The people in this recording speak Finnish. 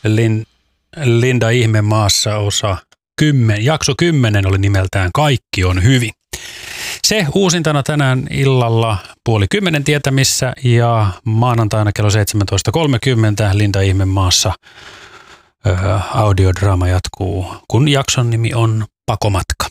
Linda Ihmemaassa jakso 10 oli nimeltään Kaikki on hyvin. Se uusintana tänään illalla 9:30 tietämissä ja maanantaina kello 17.30 Linda Ihmemaassa audiodraama jatkuu, kun jakson nimi on Pakomatka.